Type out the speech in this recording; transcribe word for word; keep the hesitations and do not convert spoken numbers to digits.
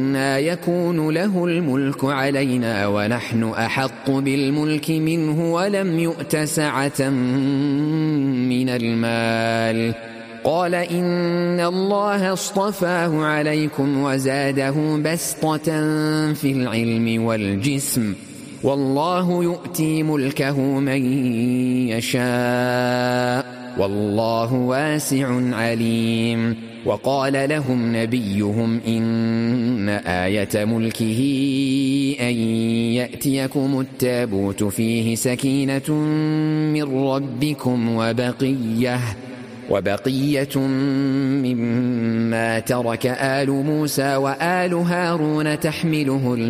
يكون له الملك علينا ونحن أحق بالملك منه ولم يؤت سعة من المال. قال إن الله اصطفاه عليكم وزاده بسطة في العلم والجسم والله يؤتي ملكه من يشاء والله واسع عليم. وقال لهم نبيهم إن آية ملكه أن يأتيكم التابوت فيه سكينة من ربكم وبقية وبقية مما ترك آل موسى وآل هارون تحمله